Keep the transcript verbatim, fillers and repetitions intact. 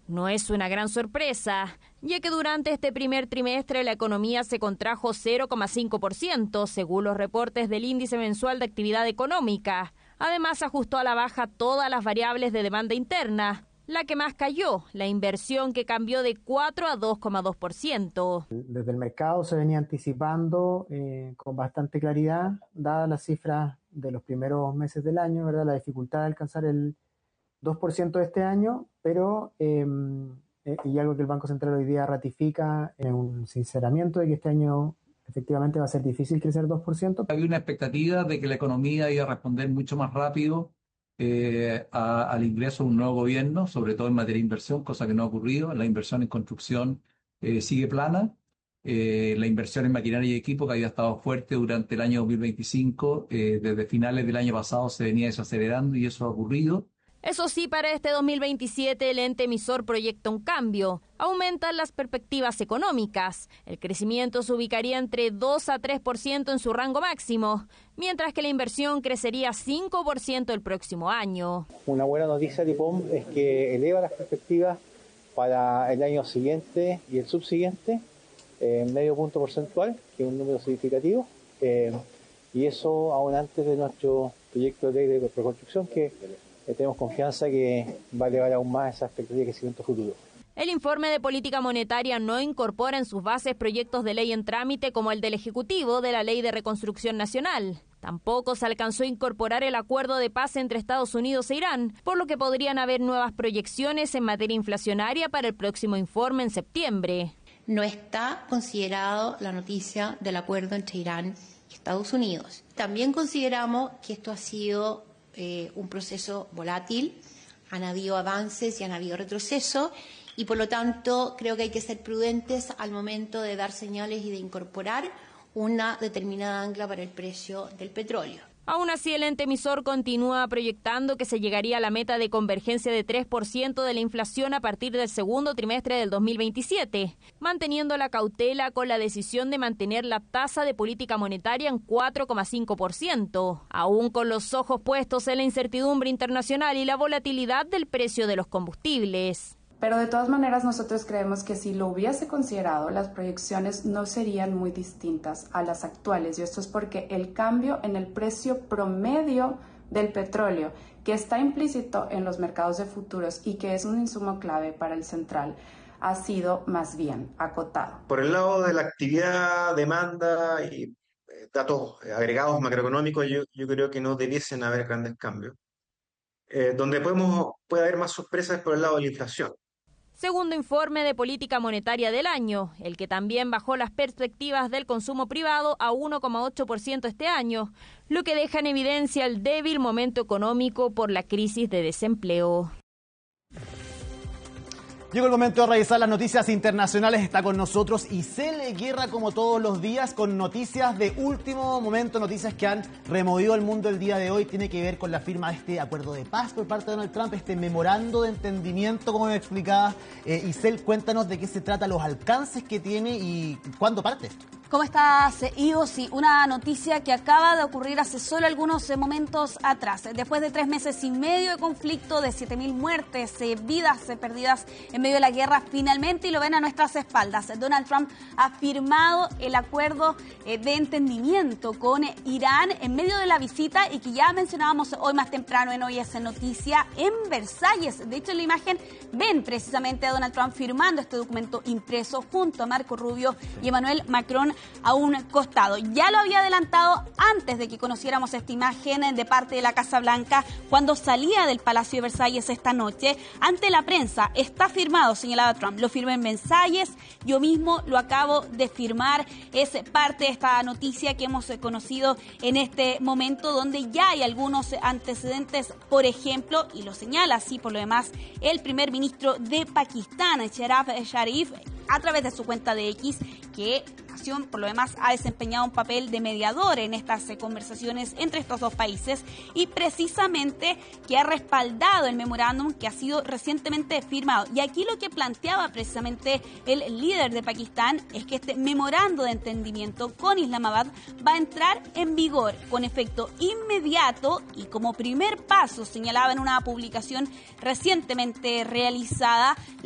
No es una gran sorpresa, ya que durante este primer trimestre la economía se contrajo cero coma cinco por ciento, según los reportes del Índice Mensual de Actividad Económica. Además, ajustó a la baja todas las variables de demanda interna. La que más cayó, la inversión, que cambió de cuatro a dos coma dos por ciento. Desde el mercado se venía anticipando eh, con bastante claridad, dadas las cifras de los primeros meses del año, ¿verdad? La dificultad de alcanzar el dos por ciento de este año, pero, eh, y algo que el Banco Central hoy día ratifica, en un sinceramiento de que este año efectivamente va a ser difícil crecer dos por ciento. Había una expectativa de que la economía iba a responder mucho más rápido eh, a, al ingreso de un nuevo gobierno, sobre todo en materia de inversión, cosa que no ha ocurrido. La inversión en construcción eh, sigue plana. Eh, la inversión en maquinaria y equipo, que había estado fuerte durante el año dos mil veinticinco, eh, desde finales del año pasado se venía desacelerando y eso ha ocurrido. Eso sí, para este dos mil veintisiete el ente emisor proyecta un cambio. Aumentan las perspectivas económicas. El crecimiento se ubicaría entre dos a tres por ciento en su rango máximo, mientras que la inversión crecería cinco por ciento el próximo año. Una buena noticia de I P O M es que eleva las perspectivas para el año siguiente y el subsiguiente en eh, medio punto porcentual, que es un número significativo, eh, y eso aún antes de nuestro proyecto de ley de reconstrucción, que Eh, tenemos confianza que va a elevar aún más esa expectativa de crecimiento futuro. El informe de política monetaria no incorpora en sus bases proyectos de ley en trámite como el del Ejecutivo de la Ley de Reconstrucción Nacional. Tampoco se alcanzó a incorporar el acuerdo de paz entre Estados Unidos e Irán, por lo que podrían haber nuevas proyecciones en materia inflacionaria para el próximo informe en septiembre. No está considerado la noticia del acuerdo entre Irán y Estados Unidos. También consideramos que esto ha sido Eh, un proceso volátil, han habido avances y han habido retrocesos y por lo tanto creo que hay que ser prudentes al momento de dar señales y de incorporar una determinada ancla para el precio del petróleo. Aún así, el ente emisor continúa proyectando que se llegaría a la meta de convergencia de tres por ciento de la inflación a partir del segundo trimestre del dos mil veintisiete, manteniendo la cautela con la decisión de mantener la tasa de política monetaria en cuatro coma cinco por ciento, aún con los ojos puestos en la incertidumbre internacional y la volatilidad del precio de los combustibles. Pero de todas maneras nosotros creemos que si lo hubiese considerado, las proyecciones no serían muy distintas a las actuales. Y esto es porque el cambio en el precio promedio del petróleo, que está implícito en los mercados de futuros y que es un insumo clave para el central, ha sido más bien acotado. Por el lado de la actividad, demanda y datos agregados macroeconómicos, yo, yo creo que no debiesen haber grandes cambios. Eh, donde podemos, puede haber más sorpresas por el lado de la inflación. Segundo informe de política monetaria del año, el que también bajó las perspectivas del consumo privado a uno coma ocho por ciento este año, lo que deja en evidencia el débil momento económico por la crisis de desempleo. Llegó el momento de revisar las noticias internacionales. Está con nosotros Isel Guerra, como todos los días, con noticias de último momento, noticias que han removido el mundo el día de hoy. Tiene que ver con la firma de este acuerdo de paz por parte de Donald Trump, este memorando de entendimiento, como me explicaba. Eh, Isel, cuéntanos de qué se trata, los alcances que tiene y cuándo parte esto. ¿Cómo estás, Ivo? Sí, una noticia que acaba de ocurrir hace solo algunos momentos atrás. Después de tres meses y medio de conflicto, de siete mil muertes, eh, vidas eh, perdidas en medio de la guerra, finalmente, y lo ven a nuestras espaldas, Donald Trump ha firmado el acuerdo eh, de entendimiento con Irán en medio de la visita y que ya mencionábamos hoy más temprano en Hoy es Noticia en Versalles. De hecho, en la imagen ven precisamente a Donald Trump firmando este documento impreso junto a Marco Rubio y Emmanuel Macron a un costado. Ya lo había adelantado antes de que conociéramos esta imagen de parte de la Casa Blanca cuando salía del Palacio de Versalles esta noche ante la prensa. Está firmado, señalaba Trump. Lo firmé en Versalles, yo mismo lo acabo de firmar. Es parte de esta noticia que hemos conocido en este momento donde ya hay algunos antecedentes, por ejemplo, y lo señala así por lo demás el primer ministro de Pakistán, Shehbaz Sharif, a través de su cuenta de X, que por lo demás ha desempeñado un papel de mediador en estas eh, conversaciones entre estos dos países y precisamente que ha respaldado el memorándum que ha sido recientemente firmado. Y aquí lo que planteaba precisamente el líder de Pakistán es que este memorando de entendimiento con Islamabad va a entrar en vigor con efecto inmediato y como primer paso, señalaba en una publicación recientemente realizada,